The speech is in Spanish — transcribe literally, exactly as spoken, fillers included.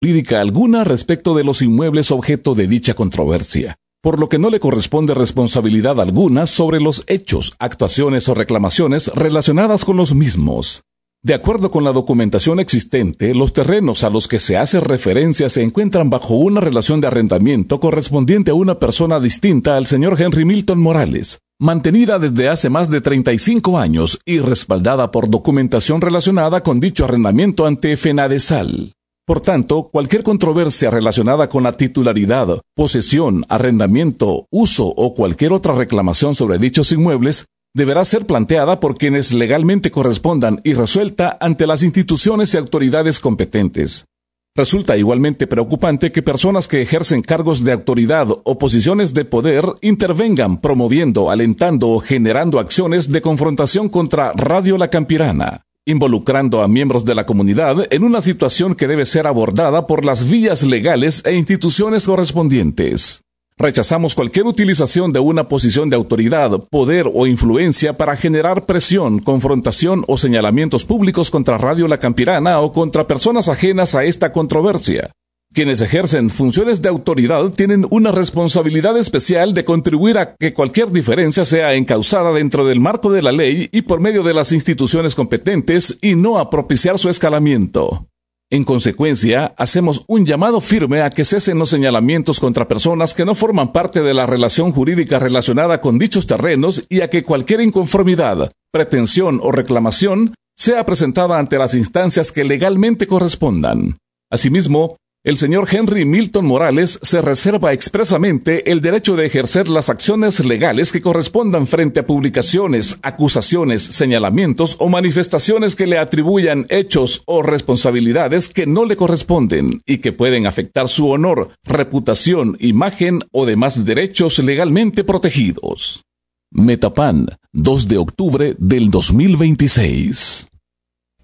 jurídica alguna respecto de los inmuebles objeto de dicha controversia, por lo que no le corresponde responsabilidad alguna sobre los hechos, actuaciones o reclamaciones relacionadas con los mismos. De acuerdo con la documentación existente, los terrenos a los que se hace referencia se encuentran bajo una relación de arrendamiento correspondiente a una persona distinta al señor Henry Milton Morales, mantenida desde hace más de treinta y cinco años y respaldada por documentación relacionada con dicho arrendamiento ante FENADESAL. Por tanto, cualquier controversia relacionada con la titularidad, posesión, arrendamiento, uso o cualquier otra reclamación sobre dichos inmuebles deberá ser planteada por quienes legalmente correspondan y resuelta ante las instituciones y autoridades competentes. Resulta igualmente preocupante que personas que ejercen cargos de autoridad o posiciones de poder intervengan promoviendo, alentando o generando acciones de confrontación contra Radio La Campirana, involucrando a miembros de la comunidad en una situación que debe ser abordada por las vías legales e instituciones correspondientes. Rechazamos cualquier utilización de una posición de autoridad, poder o influencia para generar presión, confrontación o señalamientos públicos contra Radio La Campirana o contra personas ajenas a esta controversia. Quienes ejercen funciones de autoridad tienen una responsabilidad especial de contribuir a que cualquier diferencia sea encauzada dentro del marco de la ley y por medio de las instituciones competentes y no a propiciar su escalamiento. En consecuencia, hacemos un llamado firme a que cesen los señalamientos contra personas que no forman parte de la relación jurídica relacionada con dichos terrenos y a que cualquier inconformidad, pretensión o reclamación sea presentada ante las instancias que legalmente correspondan. Asimismo, el señor Henry Milton Morales se reserva expresamente el derecho de ejercer las acciones legales que correspondan frente a publicaciones, acusaciones, señalamientos o manifestaciones que le atribuyan hechos o responsabilidades que no le corresponden y que pueden afectar su honor, reputación, imagen o demás derechos legalmente protegidos. Metapan, dos de octubre del dos mil veintiséis.